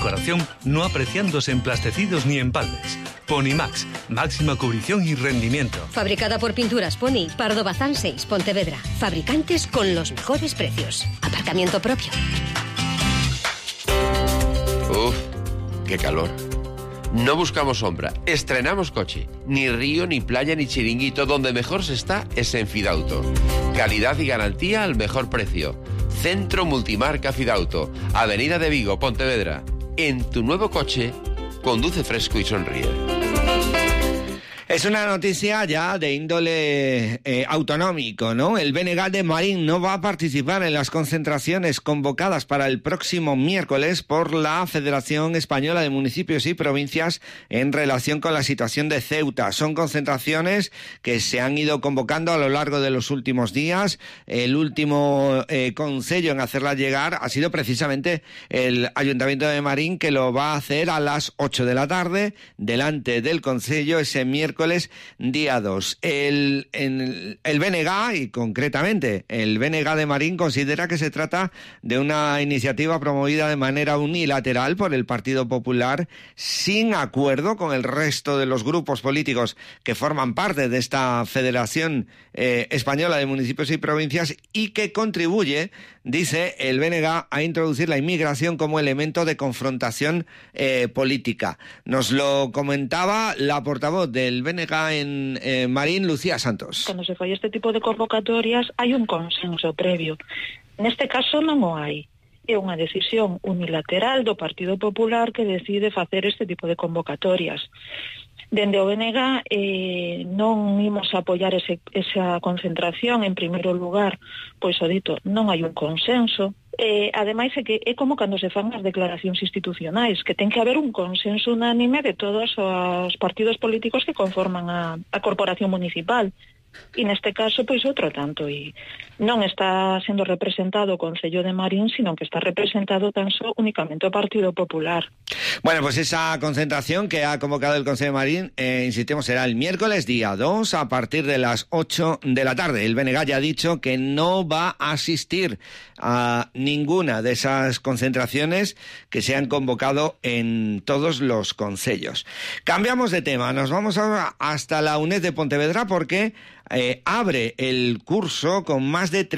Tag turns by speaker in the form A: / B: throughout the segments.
A: decoración no apreciándose en plastecidos ni empalmes. Ponimax, máxima cubrición y rendimiento.
B: Fabricada por Pinturas Pony, Pardo Bazán 6, Pontevedra. Fabricantes con los mejores precios. Aparcamiento propio.
C: Uf, qué calor. No buscamos sombra, estrenamos coche. Ni río, ni playa, ni chiringuito. Donde mejor se está es en Fidauto. Calidad y garantía al mejor precio. Centro Multimarca Fidauto, Avenida de Vigo, Pontevedra. En tu nuevo coche, conduce fresco y sonríe.
D: Es una noticia ya de índole autonómico, ¿no? El BNG de Marín no va a participar en las concentraciones convocadas para el próximo miércoles por la Federación Española de Municipios y Provincias en relación con la situación de Ceuta. Son concentraciones que se han ido convocando a lo largo de los últimos días. El último concello en hacerla llegar ha sido precisamente el Ayuntamiento de Marín, que lo va a hacer a las 8 de la tarde delante del concello ese miércoles día 2. El BNG, y concretamente el BNG de Marín, considera que se trata de una iniciativa promovida de manera unilateral por el Partido Popular, sin acuerdo con el resto de los grupos políticos que forman parte de esta Federación Española de Municipios y Provincias, y que contribuye, dice el BNG, a introducir la inmigración como elemento de confrontación política. Nos lo comentaba la portavoz del BNG en Marín, Lucía Santos.
E: Cando se fai este tipo de convocatorias hai un consenso previo. Neste caso non o hai. É unha decisión unilateral do Partido Popular que decide facer este tipo de convocatorias. Dende o BNG non imos apoiar esa concentración. En primeiro lugar, pois o dito, non hai un consenso. Ademais é que é como cando se fan as declaracións institucionais, que ten que haber un consenso unánime de todos os partidos políticos que conforman a corporación municipal. E neste caso, pois outro tanto, e non está sendo representado o Concello de Marín, sino que está representado tan só únicamente o Partido Popular.
D: Bueno, pues esa concentración que ha convocado el Concello de Marín, insistimos, será el miércoles día 2 a partir de las 8 de la tarde. El BNG ya ha dicho que no va a asistir a ninguna de esas concentraciones que se han convocado en todos los concellos. Cambiamos de tema, nos vamos ahora hasta la UNED de Pontevedra, porque abre el curso con más de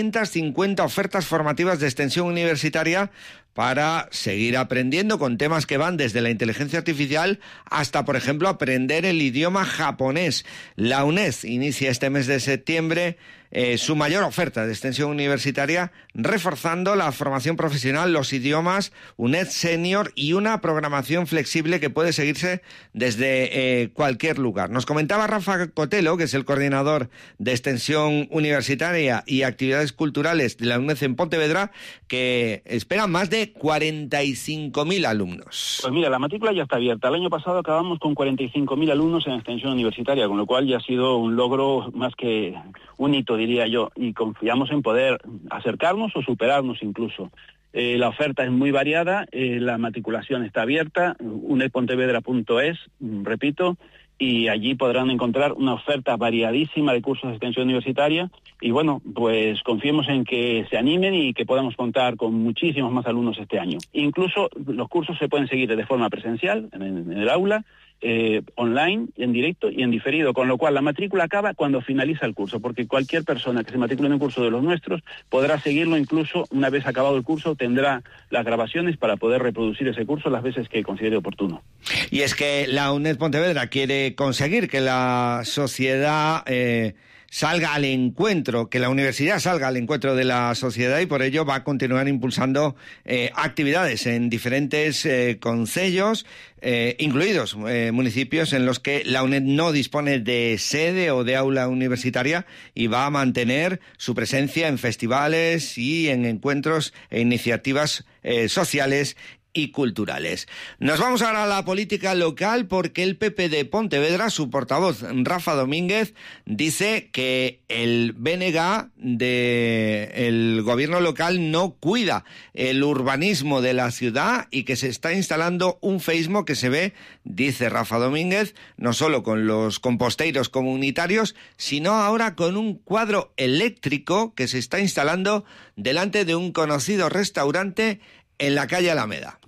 D: 350 ofertas formativas de extensión universitaria para seguir aprendiendo con temas que van desde la inteligencia artificial hasta, por ejemplo, aprender el idioma japonés. La UNED inicia este mes de septiembre su mayor oferta de extensión universitaria, reforzando la formación profesional, los idiomas, UNED Senior y una programación flexible que puede seguirse desde cualquier lugar. Nos comentaba Rafa Cotelo, que es el coordinador de extensión universitaria y actividades culturales de la UNED en Pontevedra, que esperan más de 45.000 alumnos.
F: Pues mira, la matrícula ya está abierta. El año pasado acabamos con 45.000 alumnos en extensión universitaria, con lo cual ya ha sido un logro más que un hito, diría yo, y confiamos en poder acercarnos o superarnos incluso. La oferta es muy variada, la matriculación está abierta, unedpontevedra.es, repito, y allí podrán encontrar una oferta variadísima de cursos de extensión universitaria, y bueno, pues confiemos en que se animen y que podamos contar con muchísimos más alumnos este año. Incluso los cursos se pueden seguir de forma presencial, en el aula, online, en directo y en diferido, con lo cual la matrícula acaba cuando finaliza el curso, porque cualquier persona que se matricule en un curso de los nuestros podrá seguirlo, incluso una vez acabado el curso tendrá las grabaciones para poder reproducir ese curso las veces que considere oportuno.
D: Y es que la UNED Pontevedra quiere conseguir que la sociedad salga al encuentro, que la universidad salga al encuentro de la sociedad, y por ello va a continuar impulsando actividades en diferentes concellos, incluidos municipios en los que la UNED no dispone de sede o de aula universitaria, y va a mantener su presencia en festivales y en encuentros e iniciativas sociales y culturales. Nos vamos ahora a la política local, porque el PP de Pontevedra, su portavoz Rafa Domínguez, dice que el BNG del gobierno local no cuida el urbanismo de la ciudad y que se está instalando un feísmo que se ve, dice Rafa Domínguez, no solo con los composteiros comunitarios, sino ahora con un cuadro eléctrico que se está instalando delante de un conocido restaurante en la calle Alameda.